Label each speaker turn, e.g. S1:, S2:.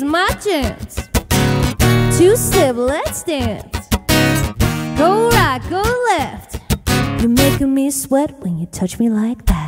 S1: my chance. Two-step, let's dance. Go right, go left. You're making me sweat when you touch me like that.